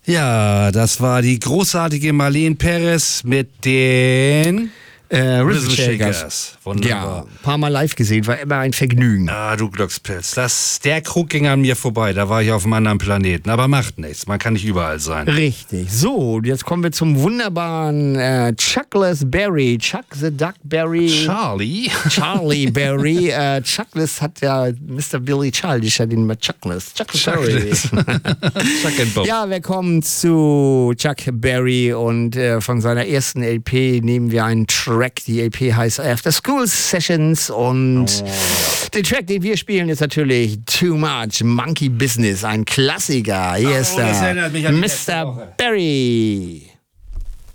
Ja, das war die großartige Marlene Perez mit den Rhythm Shakers. Wunderbar. Ja, ein paar Mal live gesehen, war immer ein Vergnügen. Ah, du Glückspilz. Der Krug ging an mir vorbei. Da war ich auf einem anderen Planeten. Aber macht nichts. Man kann nicht überall sein. Richtig. So, jetzt kommen wir zum wunderbaren Chuckless Berry. Chuck the Duck Berry. Charlie Berry. Chuckless hat ja Mr. Billy Childish, hat ihn mit Chuckless. Berry. Chuck and Bob. Ja, wir kommen zu Chuck Berry und von seiner ersten LP nehmen wir einen Track. Die LP heißt After School Sessions und der Track, den wir spielen, ist natürlich Too Much Monkey Business, ein Klassiker. Hier ist das erinnert mich an die letzte Mr. Woche. Berry.